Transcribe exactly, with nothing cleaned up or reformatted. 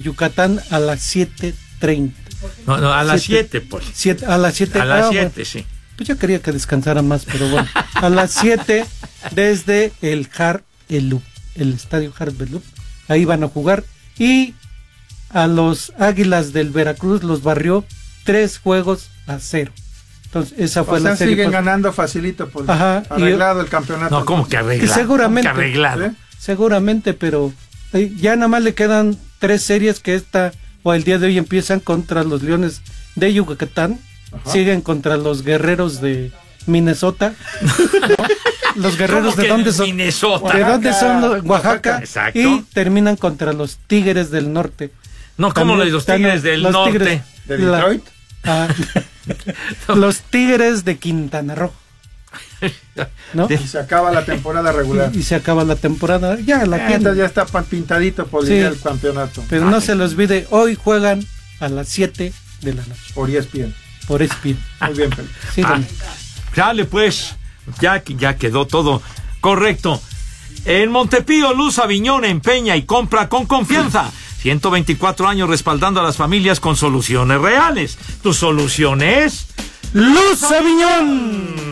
Yucatán a las siete treinta. No, no, a las siete, pues. Siete, a las siete. A las ah, siete, bueno, sí. Pues yo quería que descansara más, pero bueno. A las siete desde el Har Elup, el estadio Har Elup. Ahí van a jugar. Y a los Águilas del Veracruz los barrió tres juegos a cero. Entonces, esa fue o sea, la serie. siguen Pues, ganando facilito, pues. Ajá, arreglado y, el campeonato. No, ¿cómo que arreglado? Seguramente. ¿Cómo que arreglado? ¿Sí? Seguramente, pero eh, ya nada más le quedan tres series que esta o el día de hoy empiezan contra los Leones de Yucatán. Ajá. Siguen contra los Guerreros de Minnesota. ¿No? Los Guerreros de dónde son? Minnesota. ¿De dónde son? Los, Oaxaca. Exacto. Y terminan contra los Tigres del Norte. No, ¿cómo los Tigres del los Norte? Tigres, ¿De Detroit? La, ah, los Tigres de Quintana Roo. ¿No? Y se acaba la temporada regular. Y, y se acaba la temporada. Ya la eh, ya está pintadito por sí, el campeonato. Pero ah, no se los olvide, hoy juegan a las siete de la noche. Por E S P N. Por E S P N. Muy bien, Felipe. Sí, ah, dale pues, ya, ya quedó todo correcto. En Montepío, Luz Aviñón empeña y compra con confianza. ciento veinticuatro años respaldando a las familias con soluciones reales. Tu solución es Luz Aviñón.